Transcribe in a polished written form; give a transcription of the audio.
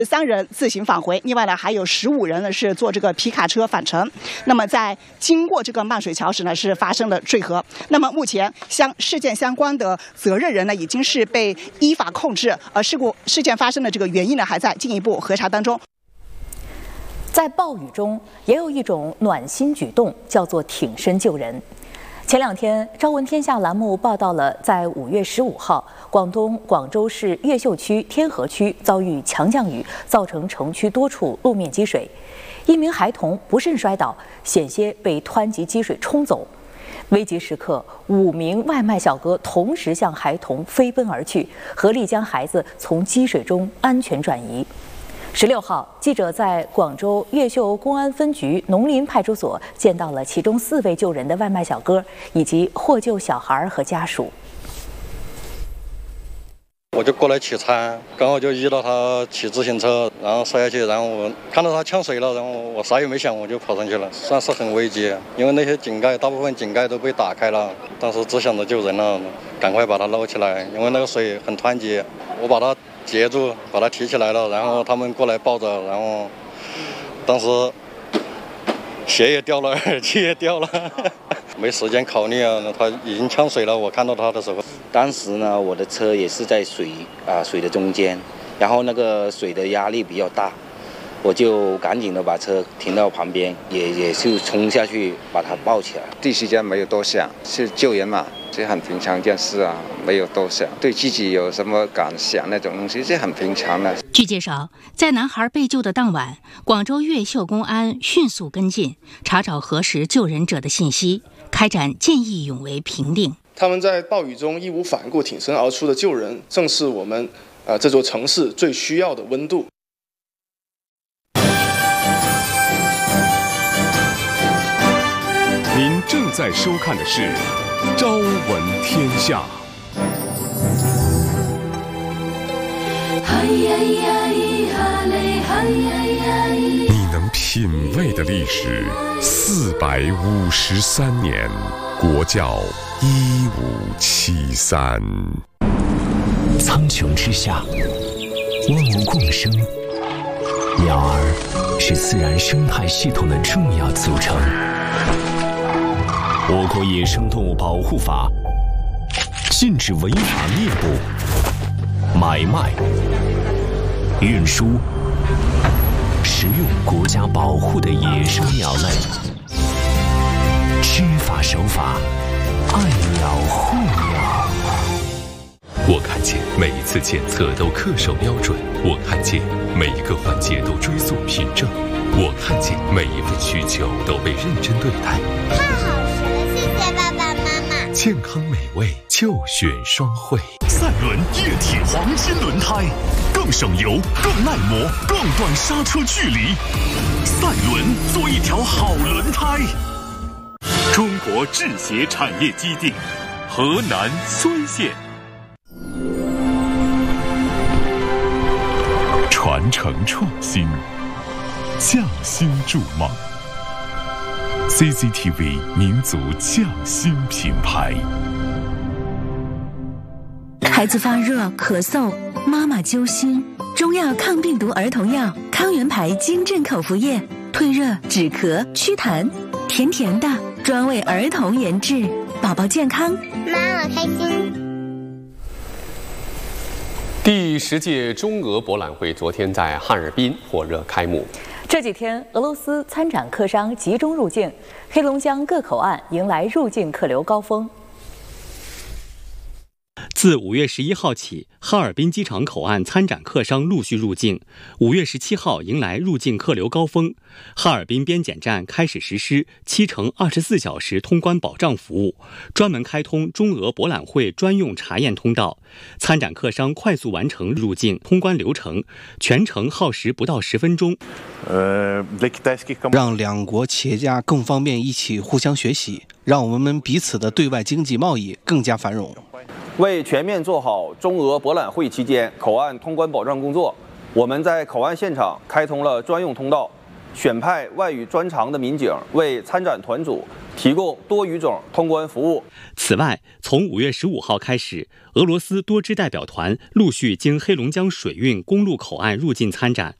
13人自行返回，另外呢还有15人呢是坐这个皮卡车返程。那么在经过这个漫水桥时呢是发生了坠河。那么目前事件相关的责任人呢已经是被依法控制，而事件发生的这个原因呢还在进一步核查当中。 在暴雨中，也有一种暖心举动，叫做挺身救人。前2天，《朝闻天下》栏目报道了，在5月15号，广州市越秀区天河区遭遇强降雨，造成城区多处路面积水，一名孩童不慎摔倒，险些被湍急积水冲走。危急时刻，5名外卖小哥同时向孩童飞奔而去，合力将孩子从积水中安全转移。16号，记者在广州越秀公安分局农林派出所见到了其中4位救人的外卖小哥以及获救小孩和家属。 我就过来取餐，刚好就遇到他骑自行车，然后摔下去，然后我看到他呛水了，然后我啥也没想，我就跑上去了，算是很危急，因为那些大部分井盖都被打开了，当时只想着救人了，赶快把他捞起来，因为那个水很湍急，我把他截住，把他提起来了，然后他们过来抱着，然后当时鞋也掉了，耳机也掉了，没时间考虑啊，他已经呛水了，我看到他的时候。 当时呢，我的车也是在水的中间，然后那个水的压力比较大，我就赶紧的把车停到旁边，也是冲下去把他抱起来。 第一时间没有多想，是救人嘛，这很平常一件事啊，没有多想，对自己有什么感想那种东西，这很平常的。 据介绍，在男孩被救的当晚，广州越秀公安迅速跟进，查找核实救人者的信息，开展见义勇为评定。 他们在暴雨中义无反顾挺身而出的救人，正是我们这座城市最需要的温度。 您正在收看的是《朝闻天下》。你能品味的历史453年，国窖1573。 苍穹之下，万物共生，鸟儿是自然生态系统的重要组成。我国野生动物保护法禁止违法猎捕、买卖、运输、食用国家保护的野生鸟类。知法守法，爱鸟护鸟。 我看见每一次检测都恪守标准，我看见每一个环节都追溯凭证，我看见每一份需求都被认真对待。 太好吃了，谢谢爸爸妈妈。 健康美味就选双汇。 赛伦液体黄金轮胎，更省油、更耐磨、更短刹车距离。赛伦，做一条好轮胎。中国制鞋产业基地，河南睢县。传承创新，匠心筑梦。CCTV 民族匠心品牌。 孩子发热、咳嗽，妈妈揪心。中药抗病毒儿童药康源牌金镇口服液，退热、止咳、祛痰，甜甜的，专为儿童研制，宝宝健康， 妈妈开心。 第10届中俄博览会昨天在哈尔滨火热开幕。 这几天，俄罗斯参展客商集中入境，黑龙江各口岸迎来入境客流高峰。 自5月11号起，哈尔滨机场口岸参展客商陆续入境。5月17号迎来入境客流高峰，哈尔滨边检站开始实施7乘24小时通关保障服务，专门开通中俄博览会专用查验通道，参展客商快速完成入境通关流程，全程耗时不到10分钟。 让两国企业家更方便一起互相学习，让我们彼此的对外经济贸易更加繁荣。 为全面做好中俄博览会期间口岸通关保障工作，我们在口岸现场开通了专用通道， 选派外语专长的民警为参展团组提供多语种通关服务。 此外，从5月15号开始，俄罗斯多支代表团陆续经黑龙江水运公路口岸入境参展。